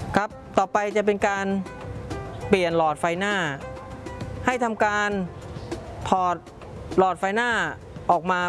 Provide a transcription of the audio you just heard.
ครับต่อไปจะเป็นการเปลี่ยนหลอดไฟหน้าให้ทำการถอดหลอดไฟหน้าออกมา